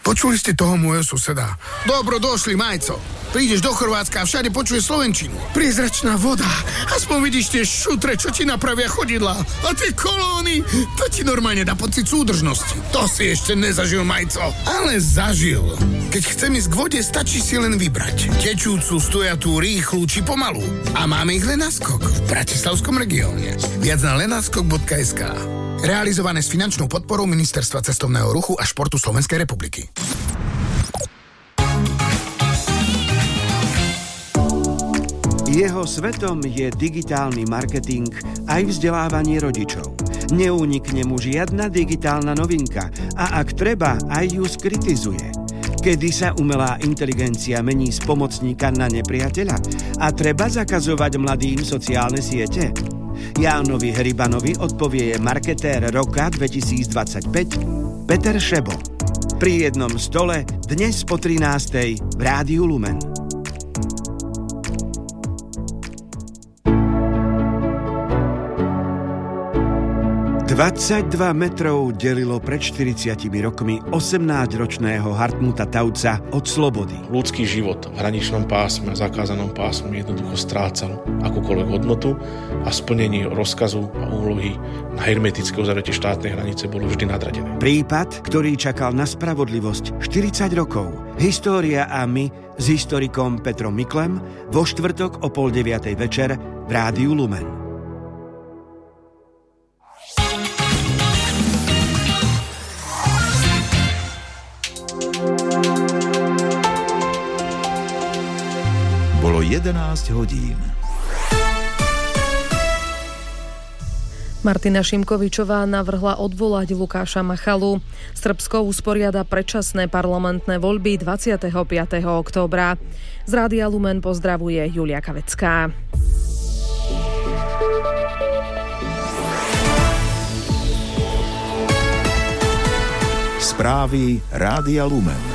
Počuli ste toho môjho suseda? Dobro došli, Majco. Prídeš do Chorvátska a všade počuješ slovenčinu. Priezračná voda. Aspoň vidíš tie šutre, čo ti napravia chodidlá. A tie kolóny, to ti normálne dá pocit súdržnosti. To si ešte nezažil, Majco. Ale zažil. Keď chcem ísť k vode, stačí si len vybrať. Tečúcu, stojatú, rýchlu či pomalú. A máme ich Lenaskok v Bratislavskom regióne. Viac na lenaskok.sk. Realizované s finančnou podporou Ministerstva cestovného ruchu a športu Slovenskej republiky. Jeho svetom je digitálny marketing aj vzdelávanie rodičov. Neunikne mu žiadna digitálna novinka a ak treba, aj ju skritizuje. Kedy sa umelá inteligencia mení z pomocníka na nepriateľa a treba zakazovať mladým sociálne siete? Jánovi Hribanovi odpovie marketér roka 2025 Peter Šebo. Pri jednom stole dnes po 13:00 v Rádiu Lumen. 22 metrov delilo pred 40 rokmi 18-ročného Hartmuta Tauca od slobody. Ľudský život v hraničnom pásme, zakázanom pásme jednoducho strácal akúkoľvek hodnotu a splnenie rozkazu a úlohy na hermetické uzavretie štátnej hranice bolo vždy nadradené. Prípad, ktorý čakal na spravodlivosť 40 rokov. História a my s historikom Petrom Miklem vo štvrtok o 8:30 večer v Rádiu Lumen. Bolo 11 hodín. Martina Šimkovičová navrhla odvolať Lukáša Machalu. Srbsko usporiada predčasné parlamentné voľby 25. októbra. Z Rádia Lumen pozdravuje Julia Kavecká. Správy Rádia Lumen.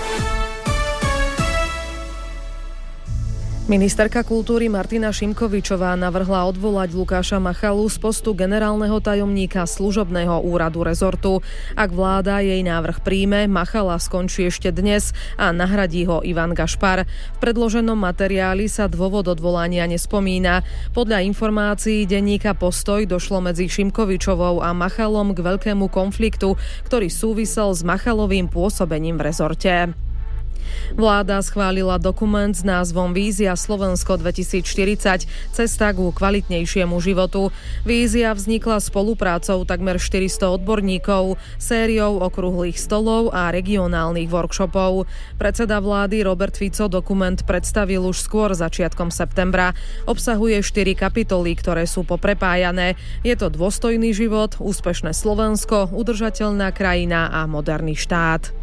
Ministerka kultúry Martina Šimkovičová navrhla odvolať Lukáša Machalu z postu generálneho tajomníka služobného úradu rezortu. Ak vláda jej návrh príjme, Machala skončí ešte dnes a nahradí ho Ivan Gašpar. V predloženom materiáli sa dôvod odvolania nespomína. Podľa informácií denníka Postoj došlo medzi Šimkovičovou a Machalom k veľkému konfliktu, ktorý súvisel s Machalovým pôsobením v rezorte. Vláda schválila dokument s názvom Vízia Slovensko 2040 – cesta ku kvalitnejšiemu životu. Vízia vznikla spoluprácou takmer 400 odborníkov, sériou okrúhlych stolov a regionálnych workshopov. Predseda vlády Robert Fico dokument predstavil už skôr začiatkom septembra. Obsahuje 4 kapitoly, ktoré sú poprepájané. Je to dôstojný život, úspešné Slovensko, udržateľná krajina a moderný štát.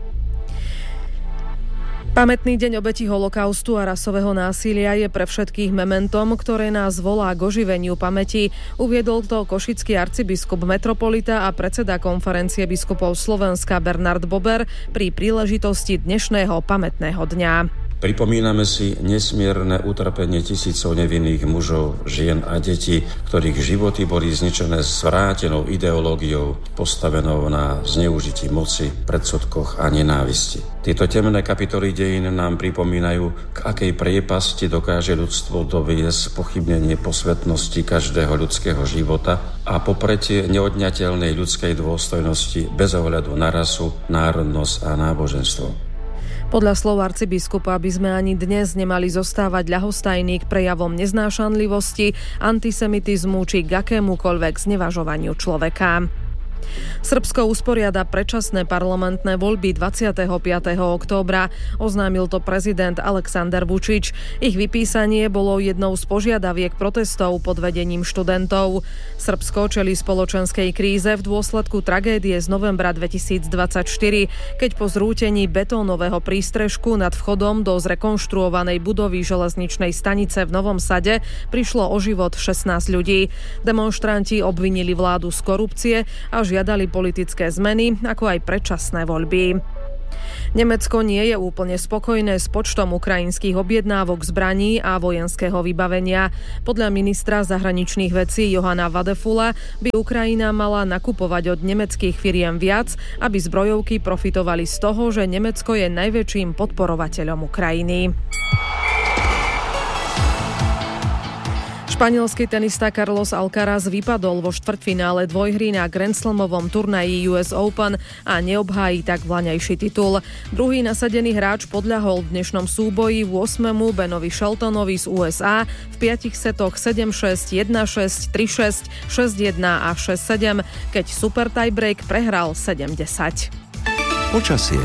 Pamätný deň obetí holokaustu a rasového násilia je pre všetkých mementom, ktoré nás volá k oživeniu pamäti. Uviedol to košický arcibiskup metropolita a predseda konferencie biskupov Slovenska Bernard Bober pri príležitosti dnešného pamätného dňa. Pripomíname si nesmierne utrpenie tisícov nevinných mužov, žien a detí, ktorých životy boli zničené zvrátenou ideológiou, postavenou na zneužití moci, predsudkoch a nenávisti. Tieto temné kapitoly dejín nám pripomínajú, k akej priepasti dokáže ľudstvo doviesť pochybnenie posvetnosti každého ľudského života a popretie neodňateľnej ľudskej dôstojnosti bez ohľadu na rasu, národnosť a náboženstvo. Podľa slov arcibiskupa by sme ani dnes nemali zostávať ľahostajní k prejavom neznášanlivosti, antisemitizmu či k akémukoľvek znevažovaniu človeka. Srbsko usporiada predčasné parlamentné voľby 25. októbra, oznámil to prezident Aleksandar Vučić. Ich vypísanie bolo jednou z požiadaviek protestov pod vedením študentov. Srbsko čelí spoločenskej kríze v dôsledku tragédie z novembra 2024, keď po zrútení betónového prístrežku nad vchodom do zrekonštruovanej budovy železničnej stanice v Novom Sade prišlo o život 16 ľudí. Demonštranti obvinili vládu z korupcie a žiadali politické zmeny, ako aj predčasné voľby. Nemecko nie je úplne spokojné s počtom ukrajinských objednávok zbraní a vojenského vybavenia. Podľa ministra zahraničných vecí Johana Vadefula by Ukrajina mala nakupovať od nemeckých firiem viac, aby zbrojovky profitovali z toho, že Nemecko je najväčším podporovateľom Ukrajiny. Španielský tenista Carlos Alcaraz vypadol vo štvrťfinále dvojhry na Grand Slamovom turnaji US Open a neobhájí tak vlaňajší titul. Druhý nasadený hráč podľahol v dnešnom súboji 8. Benovi Sheltonovi z USA v 5 setoch 7-6, 1-6, 3-6, 6-1 a 6-7, keď super tiebreak prehral 7-10. Počasie.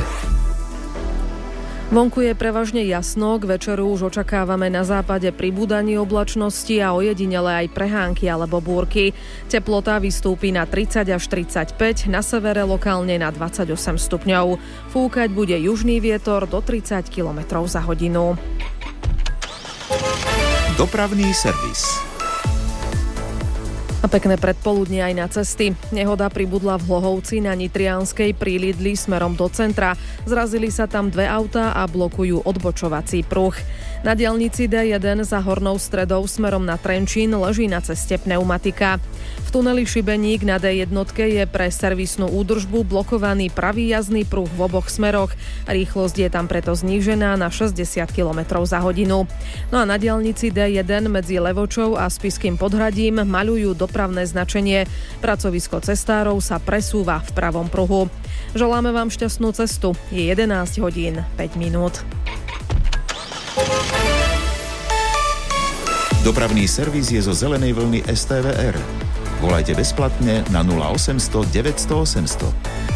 Vonku je prevažne jasno, k večeru už očakávame na západe pribúdanie oblačnosti a ojedinele aj prehánky alebo búrky. Teplota vystúpi na 30 až 35, na severe lokálne na 28 stupňov. Fúkať bude južný vietor do 30 km za hodinu. Dopravný servis. A pekné predpoludnie aj na cesty. Nehoda pribudla v Hlohovci na Nitrianskej pri Lidli smerom do centra. Zrazili sa tam dve autá a blokujú odbočovací pruh. Na diaľnici D1 za Hornou Stredou smerom na Trenčín leží na ceste pneumatika. V tuneli Šibeník na D1 je pre servisnú údržbu blokovaný pravý jazdný pruh v oboch smeroch. Rýchlosť je tam preto znížená na 60 km za hodinu. No a na diaľnici D1 medzi Levočou a Spišským Podhradím maľujú dopravné značenie. Pracovisko cestárov sa presúva v pravom pruhu. Želáme vám šťastnú cestu. Je 11 hodín 5 minút. Dopravný servis je zo zelenej vlny STVR. Volajte bezplatne na 0800 900 800.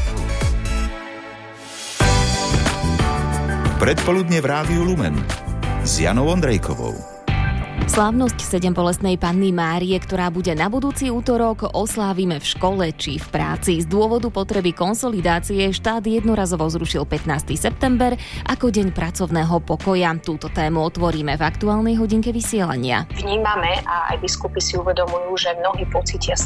Predpoludne v Rádiu Lumen s Janou Ondrejkovou. Slávnosť Sedembolestnej Panny Márie, ktorá bude na budúci útorok, oslávime v škole či v práci. Z dôvodu potreby konsolidácie štát jednorazovo zrušil 15. september ako deň pracovného pokoja. Túto tému otvoríme v aktuálnej hodinke vysielania. Vnímame a aj biskupy si uvedomujú, že mnohí pocítia